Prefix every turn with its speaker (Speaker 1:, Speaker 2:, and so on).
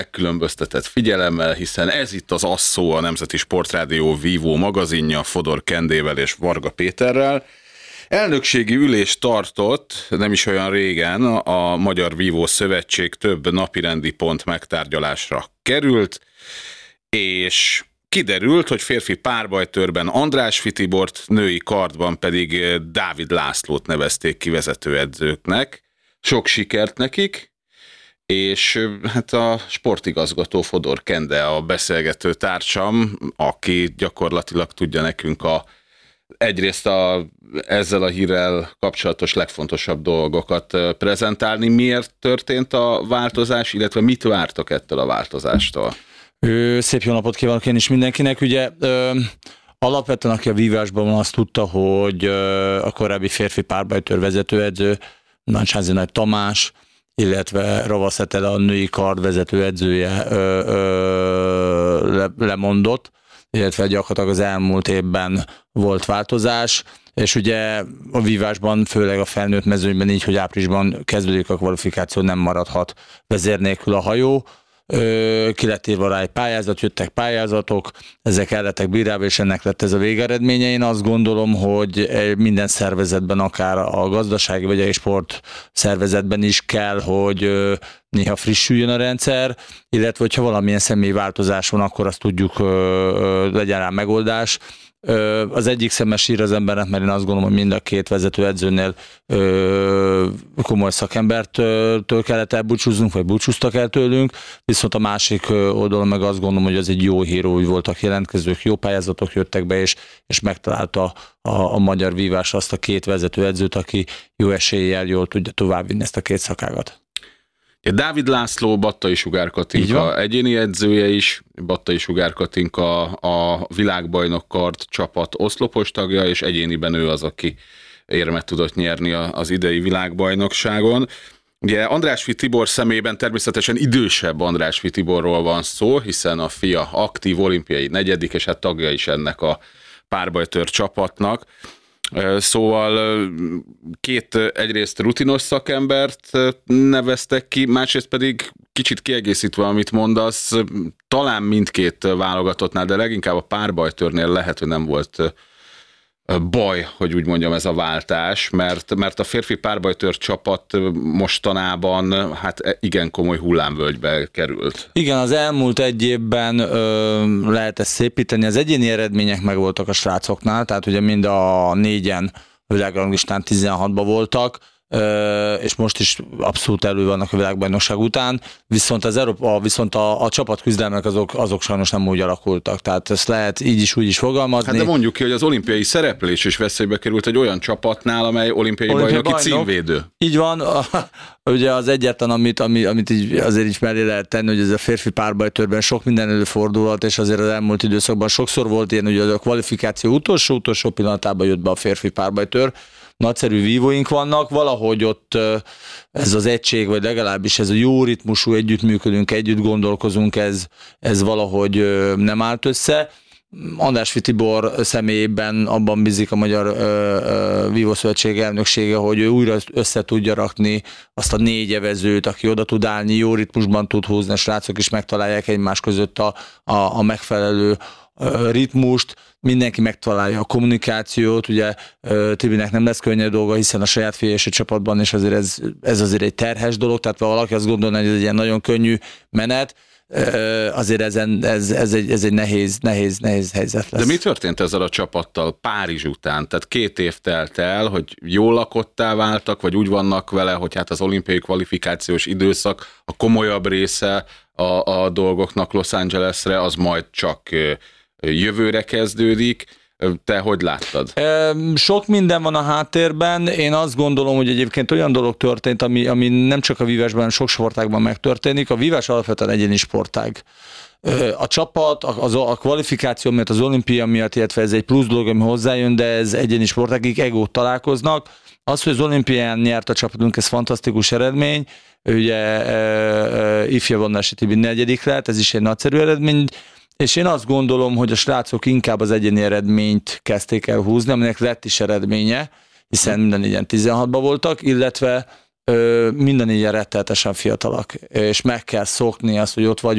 Speaker 1: megkülönböztetett figyelemmel, hiszen ez itt az Asszó, a Nemzeti Sportrádió vívó magazinja Fodor Kendével és Varga Péterrel. Elnökségi ülést tartott nem is olyan régen a Magyar Vívó Szövetség, több napirendi pont megtárgyalásra került, és kiderült, hogy férfi párbajtőrben Andrásffy Tibort, női kardban pedig Dávid Lászlót nevezték ki vezetőedzőknek. Sok sikert nekik, és hát a sportigazgató Fodor Kende a beszélgető társam, aki gyakorlatilag tudja nekünk egyrészt ezzel a hírrel kapcsolatos legfontosabb dolgokat prezentálni. Miért történt a változás, illetve mit vártak ettől a változástól?
Speaker 2: Szép jó napot kívánok én is mindenkinek. Ugye alapvetően, aki a vívásban van, azt tudta, hogy a korábbi férfi párbajtőr vezetőedző, Nagysázi Nagy Tamás, illetve Ravasz Etele, a női kard vezetőedzője lemondott, illetve gyakorlatilag az elmúlt évben volt változás, és ugye a vívásban, főleg a felnőtt mezőnyben így, hogy áprilisban kezdődik a kvalifikáció, nem maradhat vezér nélkül a hajó. Ki lett írva rá egy pályázat, jöttek pályázatok, ezek el lettek bírálva, és ennek lett ez a végeredménye. Én azt gondolom, hogy minden szervezetben, akár a gazdasági vagy a sport szervezetben is kell, hogy néha frissüljön a rendszer, illetve hogyha valamilyen személyi változás van, akkor azt tudjuk, legyen rá megoldás. Az egyik szeme sír az embernek, mert én azt gondolom, hogy mind a két vezetőedzőnél komoly szakembertől kellett elbúcsúznunk, vagy búcsúztak el tőlünk, viszont a másik oldalon meg azt gondolom, hogy ez egy jó híró, hogy voltak jelentkezők, jó pályázatok jöttek be, és megtalálta a magyar vívás azt a két vezetőedzőt, aki jó eséllyel jól tudja továbbvinni ezt a két szakágat.
Speaker 1: Dávid László, Battai Sugár Katinka egyéni edzője is, Battai Sugár Katinka a világbajnok kard csapat oszlopos tagja, és egyéniben ő az, aki érmet tudott nyerni az idei világbajnokságon. Ugye Andrásffy Tibor szemében természetesen idősebb Andrásffy Tiborról van szó, hiszen a fia aktív olimpiai negyedik, és hát tagja is ennek a párbajtőr csapatnak. Szóval egyrészt rutinos szakembert neveztek ki, másrészt pedig kicsit kiegészítve, amit mondasz, talán mindkét válogatottnál, de leginkább a párbajtőrnél lehet, hogy nem volt baj, hogy úgy mondjam, ez a váltás, mert a férfi párbajtőr csapat mostanában hát igen komoly hullámvölgybe került.
Speaker 2: Igen, az elmúlt egy évben lehet ezt szépíteni. Az egyéni eredmények meg voltak a srácoknál, tehát ugye mind a négyen a világranglistán 16-ban voltak, és most is abszolút elő vannak a világbajnokság után, viszont a csapatküzdelmek azok sajnos nem úgy alakultak, tehát ezt lehet így is úgy is fogalmazni.
Speaker 1: Hát de mondjuk ki, hogy az olimpiai szereplés is veszélybe került egy olyan csapatnál, amely olimpiai bajnoki címvédő.
Speaker 2: Így van, ugye az egyetlen, amit így azért is mellé lehet tenni, hogy ez a férfi párbajtőrben sok minden előfordulhat, és azért az elmúlt időszakban sokszor volt ilyen, hogy a kvalifikáció utolsó pillanatában jött be a férfi párbajtőr. Nagyszerű vívóink vannak, valahogy ott ez az egység, vagy legalábbis ez a jó ritmusú együttműködünk, együtt gondolkozunk, ez valahogy nem állt össze. Andrásffy Tibor személyében abban bízik a Magyar Vívószövetség elnöksége, hogy ő újra össze tudja rakni azt a 4 evezőt, aki oda tud állni, jó ritmusban tud húzni, a srácok is megtalálják egymás között a megfelelő ritmust, mindenki megtalálja a kommunikációt, ugye Tibinek nem lesz könnyű dolga, hiszen a saját fia és a csapatban, és azért ez azért egy terhes dolog, tehát valaki azt gondolna, hogy ez egy ilyen nagyon könnyű menet, azért ez egy nehéz helyzet lesz.
Speaker 1: De mi történt ezzel a csapattal Párizs után? Tehát 2 év telt el, hogy jól lakottá váltak, vagy úgy vannak vele, hogy hát az olimpiai kvalifikációs időszak, a komolyabb része a dolgoknak Los Angelesre, az majd csak jövőre kezdődik. Te hogy láttad?
Speaker 2: Sok minden van a háttérben. Én azt gondolom, hogy egyébként olyan dolog történt, ami nem csak a vívásban, sok sportágban megtörténik. A vívás alapvetően egyéni sportág. A csapat, a kvalifikáció miatt, az olimpia miatt, illetve ez egy plusz dolog, ami hozzájön, de ez egyéni sportágig egót találkoznak. Az, hogy az olimpián nyert a csapatunk, ez fantasztikus eredmény. Ugye Ifja Vannási Tibi 4. lett, ez is egy nagyszerű eredmény. És én azt gondolom, hogy a srácok inkább az egyéni eredményt kezdték el húzni, aminek lett is eredménye, hiszen minden ilyen 16-ban voltak, illetve minden ilyen rettenetesen fiatalak, és meg kell szokni azt, hogy ott vagyunk.